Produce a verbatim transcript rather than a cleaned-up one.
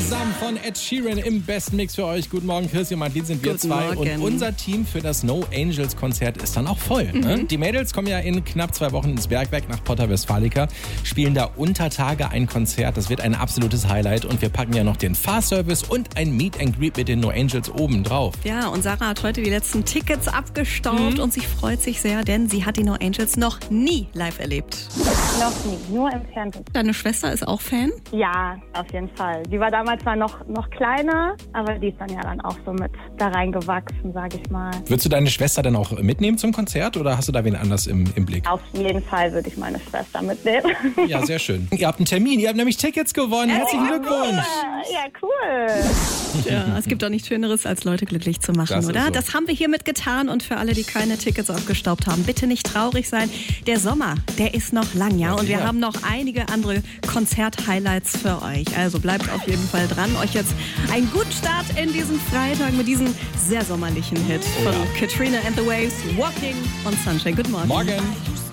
Sesam von Ed Sheeran im besten Mix für euch. Guten Morgen, Chrissy und Madeleine sind wir Guten zwei. Morgen. Und unser Team für das No Angels Konzert ist dann auch voll. Mhm. Ne? Die Mädels kommen ja in knapp zwei Wochen ins Bergwerk nach Porta Westfalica, spielen da unter Tage ein Konzert. Das wird ein absolutes Highlight. Und wir packen ja noch den Fahrservice und ein Meet and Greet mit den No Angels oben drauf. Ja, und Sarah hat heute die letzten Tickets abgestaubt Mhm. und sie freut sich sehr, denn sie hat die No Angels noch nie live erlebt. Noch nie, nur im Fernsehen. Deine Schwester ist auch Fan? Ja, auf jeden Fall. Die war damals zwar noch, noch kleiner, aber die ist dann ja dann auch so mit da reingewachsen, sag ich mal. Würdest du deine Schwester dann auch mitnehmen zum Konzert oder hast du da wen anders im, im Blick? Auf jeden Fall würde ich meine Schwester mitnehmen. Ja, sehr schön. Ihr habt einen Termin, ihr habt nämlich Tickets gewonnen. Herzlichen Glückwunsch. Ja, cool. Ja, es gibt doch nichts Schöneres, als Leute glücklich zu machen, Das ist oder? so. Das haben wir hiermit getan und für alle, die keine Tickets aufgestaubt haben, bitte nicht traurig sein. Der Sommer, der ist noch lang, ja, Ja, und wir sicher. haben noch einige andere Konzert-Highlights für euch. Also bleibt auf jeden Fall dran. Euch jetzt einen guten Start in diesen Freitag mit diesem sehr sommerlichen Hit von ja. Katrina and the Waves, Walking on Sunshine. Guten Morgen. Morgen.